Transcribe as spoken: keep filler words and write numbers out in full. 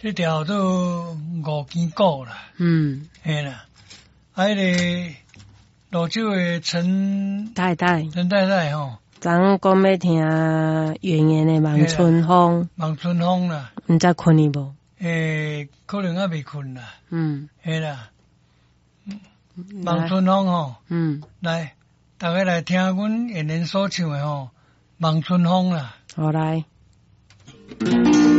这条都五更鼓啦。 嗯， 嘿啦，啊，迄个泸州的陈太太， 陈太太吼， 昨讲要听圆圆的《望春风》， 望春风啦， 毋知困去无？ 诶，可能还未困啦。 嗯， 嘿啦，望春风吼， 嗯， 来，大家来听阮演员所唱的吼，望春风啦。 好来。